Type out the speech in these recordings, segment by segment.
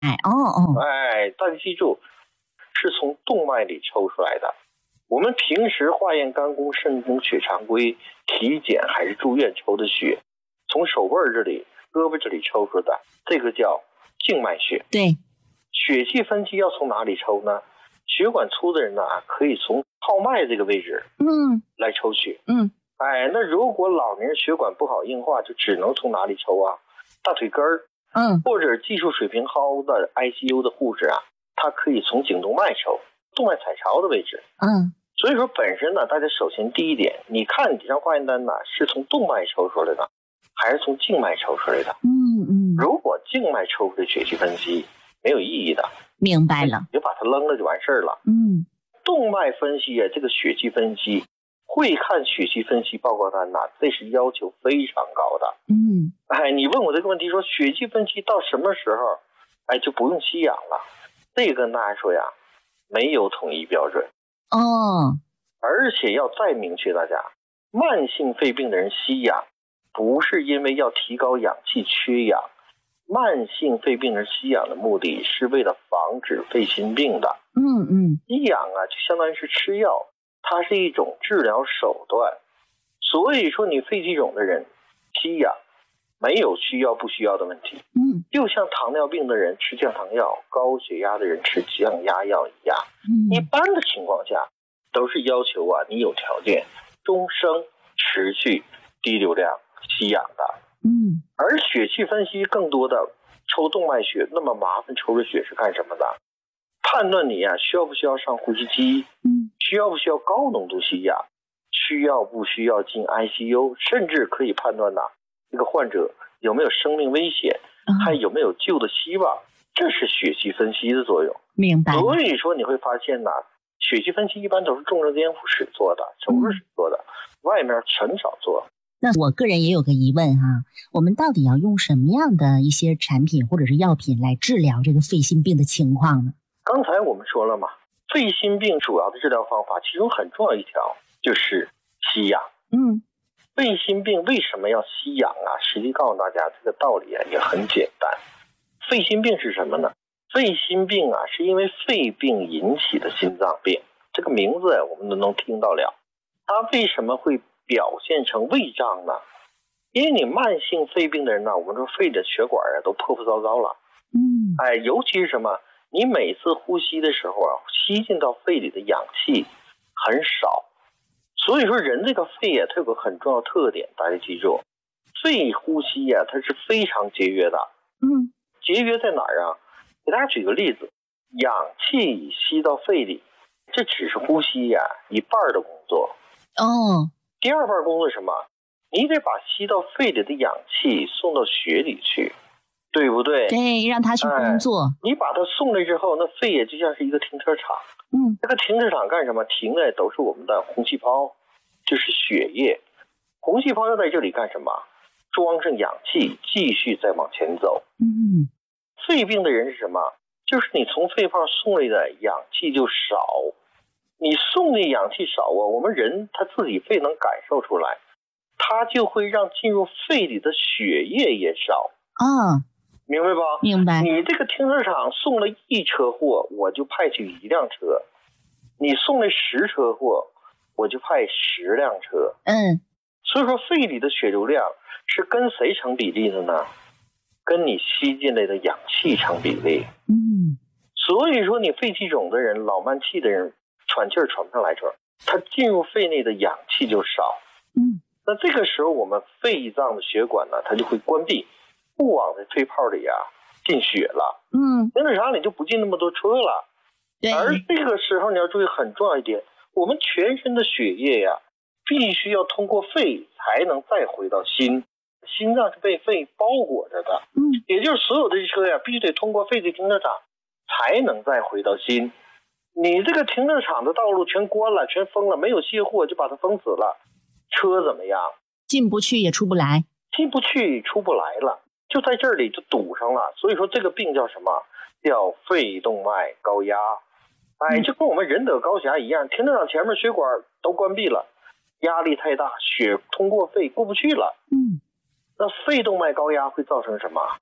大家记住，是从动脉里抽出来的。我们平时化验肝功、肾功、血常规、体检还是住院抽的血，从手背这里、胳膊这里抽出的，这个叫静脉血。 对， 血气分析要从哪里抽呢？血管粗的人呢，可以从号脉这个位置来抽血。那如果老年人血管不好硬化，就只能从哪里抽啊？大腿根儿。或者技术水平高的 ICU 的护士啊，他可以从颈动脉抽，动脉彩槽的位置。所以说本身呢，大家首先第一点，你看你这张化验单呢，是从动脉抽出来的，还是从静脉抽出来的？如果静脉抽出的血气分析没有意义的， 明白了， 你就把它扔了就完事儿了。动脉分析啊，这个血气分析。会看血气分析报告单呐，这是要求非常高的。你问我这个问题说血气分析到什么时候，就不用吸氧了？这个跟大家说呀，没有统一标准。而且要再明确大家，慢性肺病的人吸氧，不是因为要提高氧气缺氧，慢性肺病人吸氧的目的是为了防止肺心病的。吸氧啊，就相当于是吃药。它是一种治疗手段，所以说你肺气肿的人吸氧没有需要不需要的问题。就像糖尿病的人吃降糖药，高血压的人吃降压药一样。一般的情况下都是要求啊，你有条件终生持续低流量吸氧的。而血气分析更多的抽动脉血，那么麻烦抽的血是干什么的？判断你啊需要不需要上呼吸机，需要不需要高浓度吸氧，需要不需要进 ICU， 甚至可以判断这个患者有没有生命危险，还有没有救的希望，这是血气分析的作用。 明白。 所以说你会发现血气分析一般都是重症监护室做的，手术室做的，外面很少做。 那我个人也有个疑问我们到底要用什么样的一些产品或者是药品来治疗这个肺心病的情况呢？ 刚才我们说了嘛，肺心病主要的治疗方法其中很重要一条就是吸氧。肺心病为什么要吸氧啊？实际告诉大家这个道理啊也很简单。肺心病是什么呢？肺心病啊是因为肺病引起的心脏病，这个名字我们都能听到了。它为什么会表现成胃胀呢？因为你慢性肺病的人呢，我们说肺的血管都破破糟糟了。尤其是什么？你每次呼吸的时候吸进到肺里的氧气很少，所以说人这个肺它有个很重要特点，大家记住，肺呼吸它是非常节约的。节约在哪儿啊？给大家举个例子，氧气吸到肺里，这只是呼吸一半的工作。第二半工作是什么？你得把吸到肺里的氧气送到血里去，对不对？ 对，让它去工作。 你把它送来之后，那肺也就像是一个停车场。这个停车场干什么？停的都是我们的红细胞，就是血液。红细胞要在这里干什么？装上氧气，继续再往前走。肺病的人是什么？就是你从肺泡送来的氧气就少，你送的氧气少我们人他自己肺能感受出来，他就会让进入肺里的血液也少。明白吧？ 明白。 你这个停车场送了1车货，我就派去1辆车；你送了10车货，我就派10辆车。所以说肺里的血流量是跟谁成比例的呢？跟你吸进来的氧气成比例。所以说你肺气肿的人、老慢气的人喘气喘不上来着，他进入肺内的氧气就少。那这个时候我们肺脏的血管呢，它就会关闭，不往这肺泡里进血了。停车场里就不进那么多车了。而这个时候你要注意很重要一点，我们全身的血液必须要通过肺才能再回到心，心脏是被肺包裹着的。也就是所有的车必须得通过肺的停车场才能再回到心。你这个停车场的道路全关了，全封了，没有卸货就把它封死了，车怎么样？ 进不去也出不来， 进不去出不来了，就在这里就堵上了。所以说这个病叫什么？叫肺动脉高压。就跟我们人得高血压一样，停车场前面血管都关闭了，压力太大，血通过肺过不去了。那肺动脉高压会造成什么？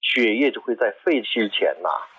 血液就会在肺之前